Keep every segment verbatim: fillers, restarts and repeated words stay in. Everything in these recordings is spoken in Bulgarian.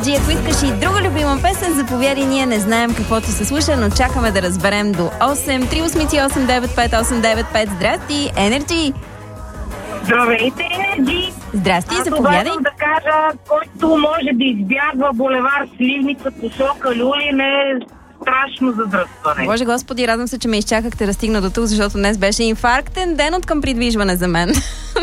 Energy. Ако искаш и друга любима песен, заповядай, ние не знаем каквото се слуша, но чакаме да разберем до осем. три осем осем девет пет осем девет пет. Здрасти, Energy! Здравейте, Energy! Здрасти, Аз заповядай. да кажа, който може да избягва булевар Сливница, посока Люлин, страшно задръстване. Боже Господи, радвам се, че ме изчакахте да стигна до тук, защото днес беше инфарктен ден от към придвижване за мен.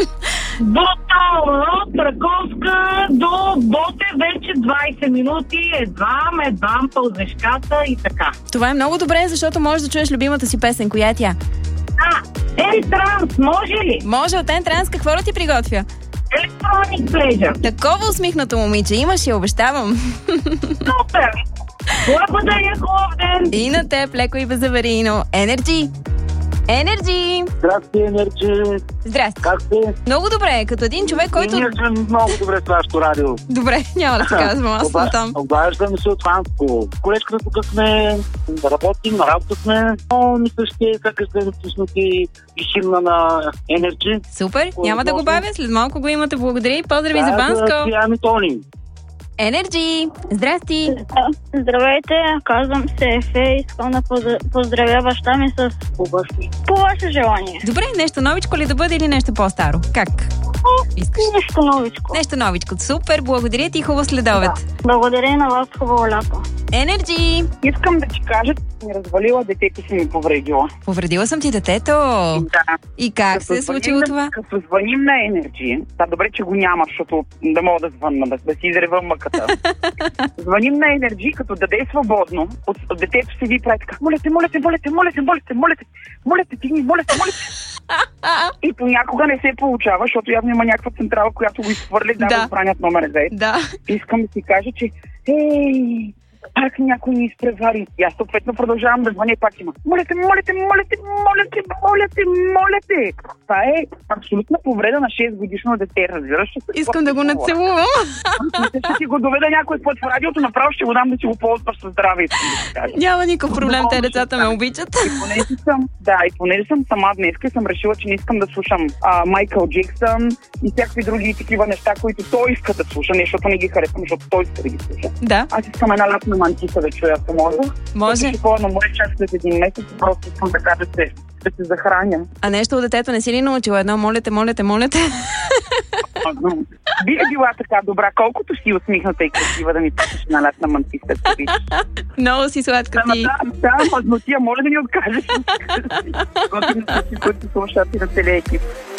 Брутално! От Раковска до Боте вече двайсет минути, едвам, едвам пълзешката и така. Това е много добре, защото можеш да чуеш любимата си песен. Коя е тя? А, Ентранс, може ли? Може от Ентранс, какво да ти приготвя? Electronic Pleasure. Такова усмихнато момиче имаш и обещавам. Супер! Благодаря, хубав ден! И на теб, леко и безаварийно. Energy! Energy! Здрасти, Енерджи! Здрасти! Как сте? Много добре, като един човек, който... И ние сме много добре с вашето радио. Добре, няма да се казвам, аз съм там. Обаждаме се от Ханско. Колежката тук сме, да работим, на работа сме. Но мисля, ще всяка ще пуснати и химна на Енерджи. Супер, няма да го бавя, след малко го имате. Благодаря и поздрави да, за Банско. Да, Ами Тони. Energy! Здрасти! Здравейте, казвам се Ефе, искам да поздравя баща ми с по ваше желание. Добре, нещо новичко ли да бъде или нещо по-старо? Как? Искаш? Нещо новичко. Нещо новичко. Супер, благодаря ти, хубав следобед. Да. Благодаря и на вас, хубаво лято. Energy! Искам да ти кажа, че ми развалила детето си ми повредила. Повредила съм ти детето? Да. И как се е случило на, това? Като звъним на Energy, да, добре, че го няма, защото да мога да звънна, да, да си изрева мъката. Звъним на Energy, като даде свободно, от, от детето си ви прави така: молете, молете, молете, молете, молете, молете, молете, тигни, молете, молете. И понякога не се получава, защото явно има някаква централа, която го изхвърли, да, да. да бранят номер девет. Да. Искам да си кажа, че ей, пак някой ни изпревари. И аз съответно продължавам да звъня и пак има: молете, молете, молете, молете, молете, молете. Това е абсолютна повреда на шест годишно дете, разбираш? Искам да го нацелувам. Мисля, ще си го доведа някой път в радиото, направо ще го дам да си го ползваш със здраве. Няма никакъв проблем, те децата ме обичат. И понеже съм, да, и понеже съм сама днес и съм решила, че не искам да слушам а, Майкъл Джексън и всякакви други такива неща, които той иска да слуша, не защото не ги харесвам, защото той иска да ги слуша. Да. Аз искам една лятна мантиса да чуя, ако може. Може. Ще ходя на море час след един месец, просто искам така да се, да се захраня. А нещо от детето не си ли научила? Едно молете, молете, молете. Би е била така добра, колкото си усмихната и красива, да ми пишеш на лятна мантиса. Много си сладка ти. Да, да, да, но тия моля да ни откажеш. Готвим си, които слушат и на целия екип.